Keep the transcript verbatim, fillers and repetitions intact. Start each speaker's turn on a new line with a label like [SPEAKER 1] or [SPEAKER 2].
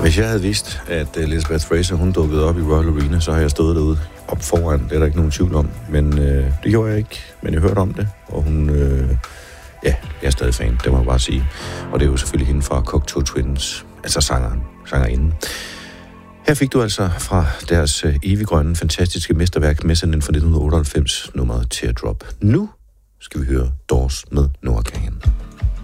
[SPEAKER 1] Hvis jeg havde vidst, at Elizabeth Fraser, hun dukkede op i Royal Arena, så har jeg stået derude op foran. Det er der ikke nogen tvivl om. Men øh, det gjorde jeg ikke. Men jeg hørte om det, og hun... Øh, ja, jeg er stadig fan, det må jeg bare sige. Og det er jo selvfølgelig hende fra Cocteau Twins, altså sangeren, sangerinden. Her fik du altså fra deres øh, eviggrønne, fantastiske mesterværk Mezzanine fra nitten otteoghalvfems, nummeret Teardrop. Nu skal vi høre Doors med Noah Kahan.